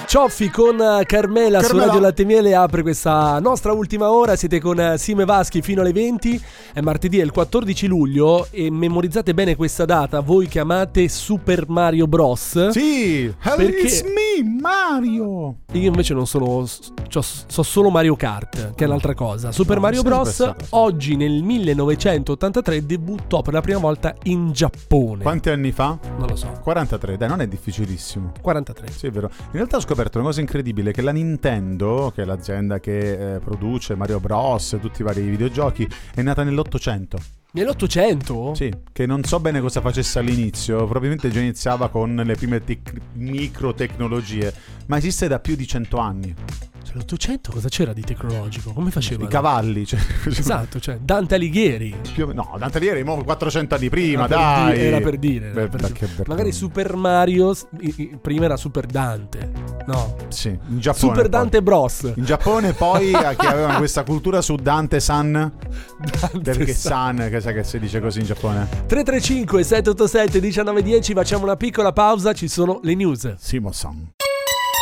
Cioffi con Carmela su Radio Latte Miele apre questa nostra ultima ora. Siete con Sime Vaschi fino alle 20. È martedì, è il 14 luglio e memorizzate bene questa data voi che amate Super Mario Bros. Sì, perché it's me Mario. Io invece non sono, so solo Mario Kart, che è un'altra cosa. Super Mario Bros. Oggi nel 1983 debuttò per la prima volta in Giappone. Quanti anni fa? Non lo so. 43, dai, non è difficilissimo. 43. Sì, è vero. In realtà ho scoperto una cosa incredibile, che la Nintendo, che è l'azienda che produce Mario Bros, tutti i vari videogiochi, è nata nell'800. Nell'800? Sì, che non so bene cosa facesse all'inizio, probabilmente già iniziava con le prime microtecnologie, ma esiste da più di 100 anni. L'800 cosa c'era di tecnologico? Come faceva? I cavalli, cioè, esatto, cioè Dante Alighieri. No, Dante Alighieri 400 anni prima, era per dire. Magari Super Mario prima era Super Dante. No. Sì, in Giappone. Super Dante Bros. In Giappone poi che avevano questa cultura su Dante-san. Perché san, che sai che si dice così in Giappone. 335 787 1910, facciamo una piccola pausa, ci sono le news. Simo-san.